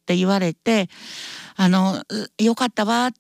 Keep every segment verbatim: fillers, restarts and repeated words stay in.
って言われて、あのよかったわって、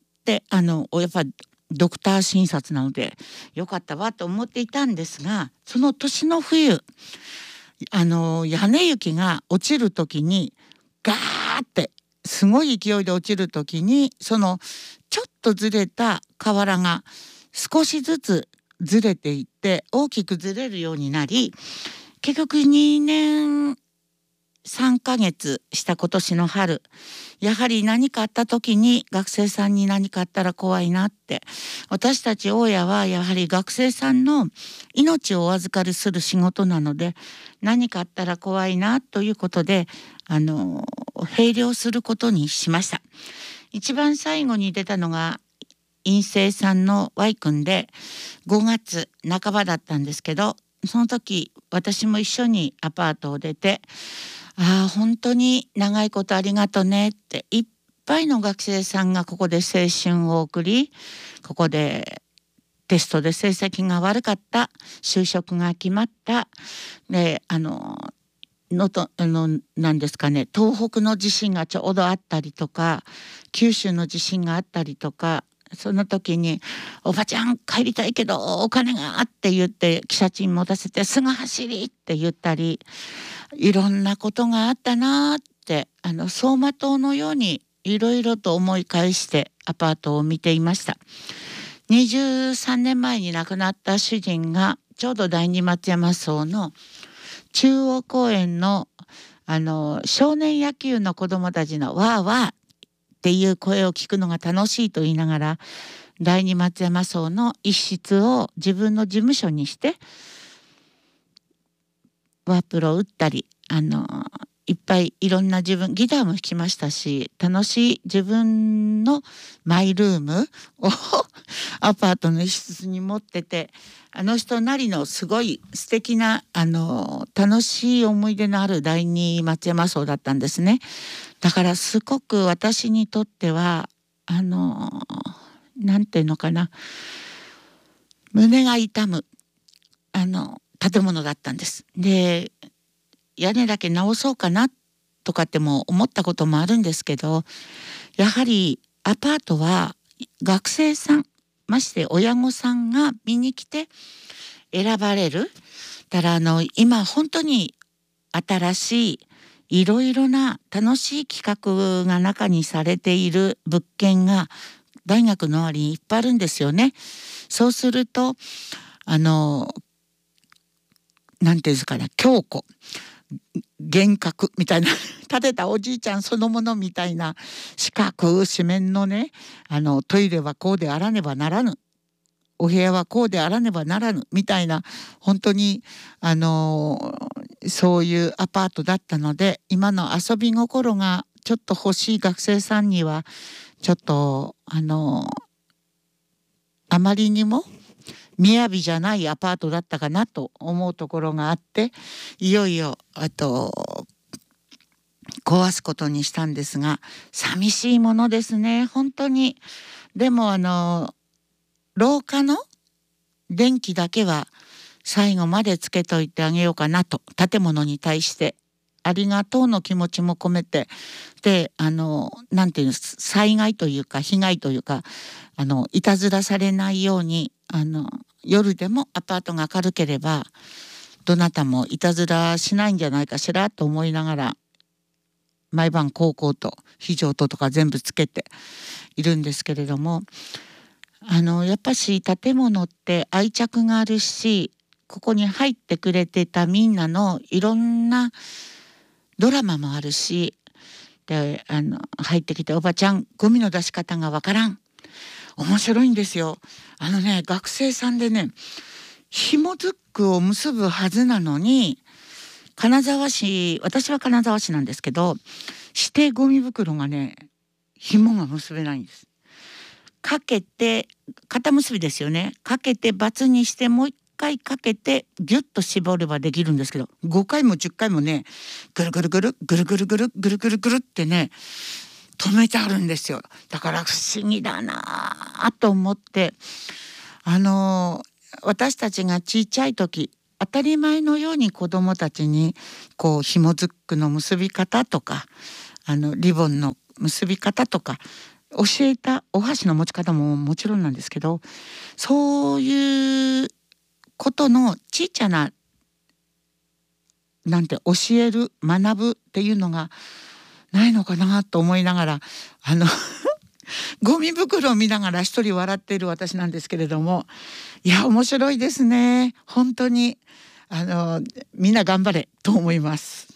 あのやっぱドクター診察なのでよかったわと思っていたんですが、その年の冬、あの屋根雪が落ちる時にガーってすごい勢いで落ちる時に、そのちょっとずれた瓦が少しずつずれていって大きくずれるようになり、結局にねんさんかげつした今年の春、やはり何かあった時に学生さんに何かあったら怖いなって、私たち大家はやはり学生さんの命をお預かりする仕事なので、何かあったら怖いなということで、あの閉寮することにしました。一番最後に出たのが陰性さんの Y 君でごがつなかばだったんですけど、その時私も一緒にアパートを出て、ああ本当に長いことありがとねって、いっぱいの学生さんがここで青春を送り、ここでテストで成績が悪かった、就職が決まった、であののとあのなんですかね、東北の地震がちょうどあったりとか、九州の地震があったりとか、その時に「おばちゃん帰りたいけどお金が」って言って汽車賃持たせて「すぐ走り」って言ったり、いろんなことがあったなって、あの走馬灯のようにいろいろと思い返してアパートを見ていました。にじゅうさんねんまえに亡くなった主人がちょうど第二松山荘の中央公園のあの少年野球の子どもたちのわーわーっていう声を聞くのが楽しいと言いながら、第二松山荘の一室を自分の事務所にしてワープロ打ったり、あのいっぱいいろんな自分ギターも弾きましたし、楽しい自分のマイルームをアパートの一室に持ってて、あの人なりのすごい素敵なあの楽しい思い出のある第二松山荘だったんですね。だからすごく私にとってはあのなんていうのかな、胸が痛むあの建物だったんです。で屋根だけ直そうかなとかっても思ったこともあるんですけど、やはりアパートは学生さん、まして親御さんが見に来て選ばれる。だからあの今本当に新しいいろいろな楽しい企画が中にされている物件が大学の周りにいっぱいあるんですよね。そうするとあのなんていうんですかね、強固厳格みたいな建てたおじいちゃんそのものみたいな四角四面のね、あのトイレはこうであらねばならぬ、お部屋はこうであらねばならぬみたいな、本当にあのそういうアパートだったので、今の遊び心がちょっと欲しい学生さんにはちょっとあのあまりにも雅じゃないアパートだったかなと思うところがあって、いよいよあと壊すことにしたんですが、寂しいものですね本当に。でもあの廊下の電気だけは最後までつけといてあげようかなと、建物に対してありがとうの気持ちも込めて、であのなんていうんです、災害というか被害というか、あのいたずらされないように、あの夜でもアパートが明るければどなたもいたずらしないんじゃないかしらと思いながら、毎晩こうこうと非常灯とか全部つけているんですけれども、あのやっぱし建物って愛着があるし、ここに入ってくれてたみんなのいろんなドラマもあるし、であの入ってきておばちゃんゴミの出し方がわからん、面白いんですよ。あのね学生さんでね、紐ズックを結ぶはずなのに、金沢市、私は金沢市なんですけど、指定ゴミ袋がね紐が結べないんです。かけて肩結びですよね、かけてバツにしてもう一回かけてギュッと絞ればできるんですけど、ごかいもじゅっかいもねぐるぐるぐるぐるぐるぐるぐるぐるぐるってね止めてあるんですよ。だから不思議だなと思って、あの私たちがちっちゃい時当たり前のように子どもたちにこう紐ズックの結び方とか、 あのリボンの結び方とか教えた、お箸の持ち方ももちろんなんですけど、そういうことのちっちゃななんて教える学ぶっていうのがないのかなと思いながら、あのゴミ袋を見ながら一人笑っている私なんですけれども、いや面白いですね。本当にあのみんな頑張れと思います。